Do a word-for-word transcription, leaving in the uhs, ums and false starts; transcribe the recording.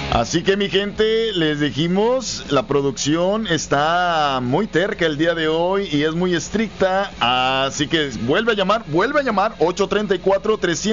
Así que mi gente, les dijimos, la producción está muy terca el día de hoy y es muy estricta, así que vuelve a llamar, vuelve a llamar ocho tres cuatro, tres cero